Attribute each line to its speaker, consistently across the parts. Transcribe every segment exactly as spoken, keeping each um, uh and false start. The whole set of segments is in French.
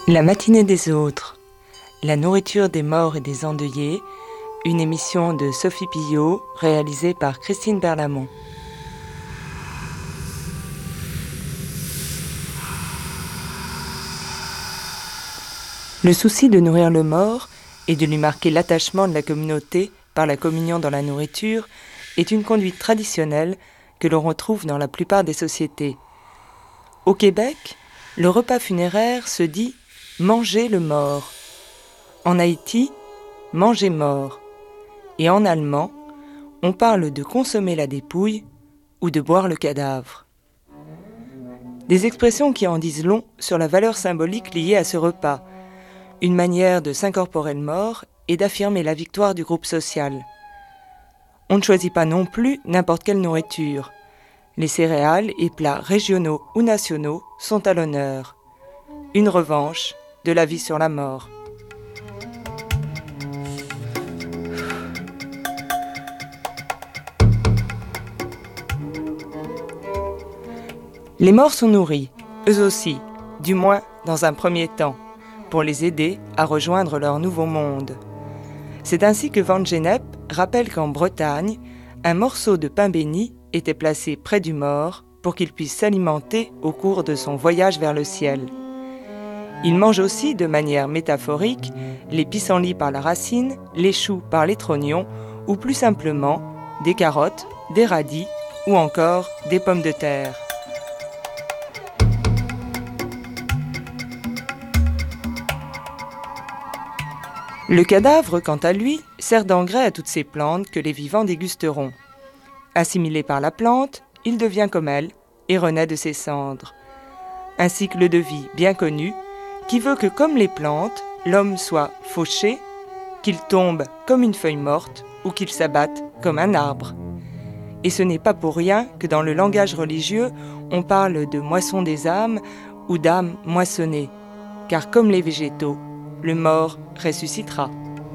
Speaker 1: La matinée des autres, la nourriture des morts et des endeuillés, une émission de Sophie Pillot réalisée par Christine Berlamont. Le souci de nourrir le mort et de lui marquer l'attachement de la communauté par la communion dans la nourriture est une conduite traditionnelle que l'on retrouve dans la plupart des sociétés. Au Québec, le repas funéraire se dit « manger le mort ». En Haïti, « manger mort ». Et en allemand, on parle de consommer la dépouille ou de boire le cadavre. Des expressions qui en disent long sur la valeur symbolique liée à ce repas, une manière de s'incorporer le mort et d'affirmer la victoire du groupe social. On ne choisit pas non plus n'importe quelle nourriture. Les céréales et plats régionaux ou nationaux sont à l'honneur. Une revanche de la vie sur la mort. Les morts sont nourris, eux aussi, du moins dans un premier temps, pour les aider à rejoindre leur nouveau monde. C'est ainsi que Van Gennep rappelle qu'en Bretagne, un morceau de pain béni était placé près du mort pour qu'il puisse s'alimenter au cours de son voyage vers le ciel. Il mange aussi, de manière métaphorique, les pissenlits par la racine, les choux par les trognons, ou plus simplement, des carottes, des radis ou encore des pommes de terre. Le cadavre, quant à lui, sert d'engrais à toutes ces plantes que les vivants dégusteront. Assimilé par la plante, il devient comme elle et renaît de ses cendres. Un cycle de vie bien connu qui veut que, comme les plantes, l'homme soit fauché, qu'il tombe comme une feuille morte ou qu'il s'abatte comme un arbre. Et ce n'est pas pour rien que dans le langage religieux, on parle de moisson des âmes ou d'âmes moissonnées, car comme les végétaux, le mort ressuscitera.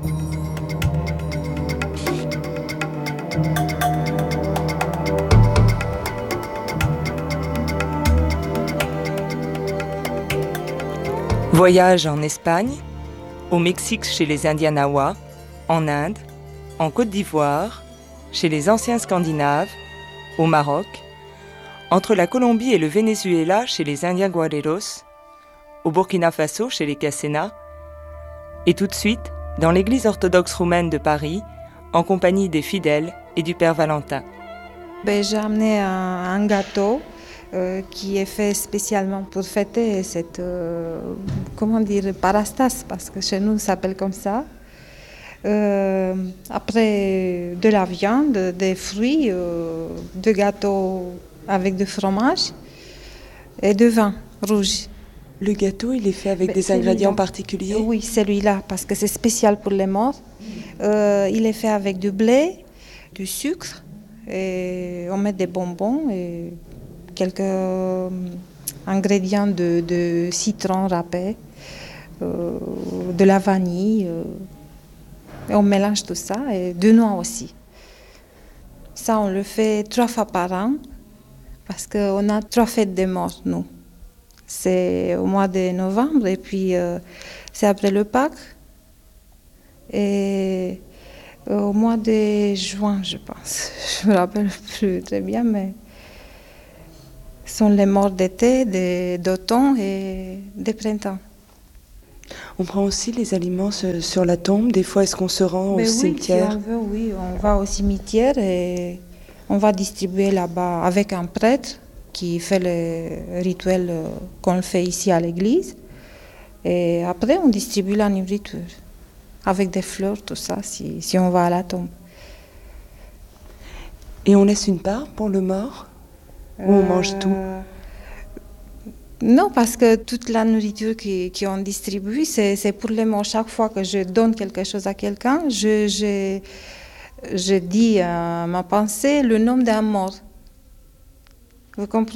Speaker 1: Voyage en Espagne, au Mexique chez les Indiens Nahuas, en Inde, en Côte d'Ivoire, chez les anciens Scandinaves, au Maroc, entre la Colombie et le Venezuela chez les Indiens Guareros, au Burkina Faso chez les Cassena, et tout de suite dans l'église orthodoxe roumaine de Paris, en compagnie des fidèles et du Père Valentin.
Speaker 2: Ben, j'ai amené un, un gâteau euh, qui est fait spécialement pour fêter cette, euh, comment dire, parastase, parce que chez nous, ça s'appelle comme ça. Euh, après, de la viande, des fruits, euh, de gâteaux avec du fromage et de vin rouge.
Speaker 1: Le gâteau, il est fait avec
Speaker 2: Mais
Speaker 1: des ingrédients particuliers ?
Speaker 2: Oui, celui-là, parce que c'est spécial pour les morts. Euh, il est fait avec du blé, du sucre, et on met des bonbons et quelques euh, ingrédients de, de citron râpé, euh, de la vanille. Euh, et on mélange tout ça, et de noix aussi. Ça, on le fait trois fois par an, parce qu'on a trois fêtes des morts, nous. C'est au mois de novembre et puis euh, c'est après le Pâques. Et euh, au mois de juin, je pense. Je me rappelle plus très bien, mais ce sont les morts d'été, de, d'automne et de printemps.
Speaker 1: On prend aussi les aliments sur la tombe. Des fois, est-ce qu'on se rend
Speaker 2: mais
Speaker 1: au
Speaker 2: oui,
Speaker 1: cimetière ?
Speaker 2: Si on veut, oui, on va au cimetière et on va distribuer là-bas avec un prêtre qui fait le rituel qu'on fait ici à l'église. Et après, on distribue la nourriture avec des fleurs, tout ça, si, si on va à la tombe.
Speaker 1: Et on laisse une part pour le mort ? Ou on euh... mange tout ?
Speaker 2: Non, parce que toute la nourriture qu'on distribue, c'est, c'est pour les morts. Chaque fois que je donne quelque chose à quelqu'un, je, je, je dis à ma pensée le nom d'un mort. Vous comprenez ?